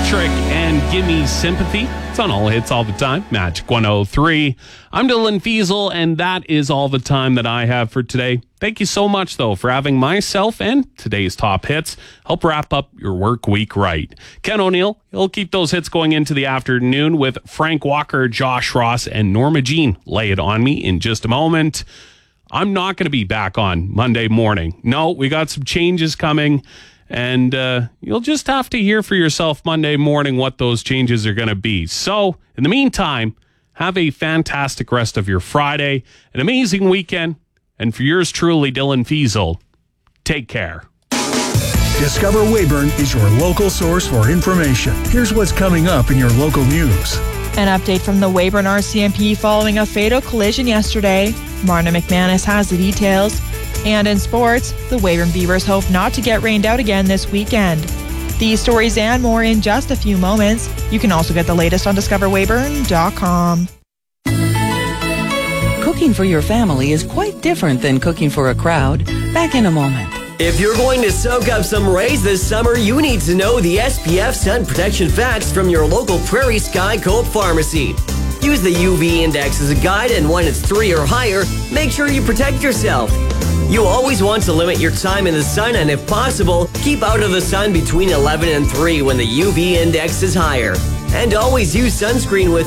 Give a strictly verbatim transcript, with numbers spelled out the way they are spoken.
Electric and Gimme Sympathy. It's on All Hits All the Time, Magic one oh three. I'm Dylan Fiesel, and that is all the time that I have for today. Thank you so much, though, for having myself and today's top hits help wrap up your work week right. Ken O'Neill, he'll keep those hits going into the afternoon with Frank Walker, Josh Ross, and Norma Jean. Lay it on me in just a moment. I'm not going to be back on Monday morning. No, we got some changes coming. And uh, you'll just have to hear for yourself Monday morning what those changes are going to be. So, in the meantime, have a fantastic rest of your Friday, an amazing weekend, and for yours truly, Dylan Fiesel, take care. Discover Weyburn is your local source for information. Here's what's coming up in your local news. An update from the Weyburn R C M P following a fatal collision yesterday. Marna McManus has the details. And in sports, the Weyburn Beavers hope not to get rained out again this weekend. These stories and more in just a few moments. You can also get the latest on discover weyburn dot com. Cooking for your family is quite different than cooking for a crowd. Back in a moment. If you're going to soak up some rays this summer, you need to know the S P F sun protection facts from your local Prairie Sky Coop pharmacy. Use the U V index as a guide, and when it's three or higher, make sure you protect yourself. You always want to limit your time in the sun, and if possible, keep out of the sun between eleven and three when the U V index is higher. And always use sunscreen with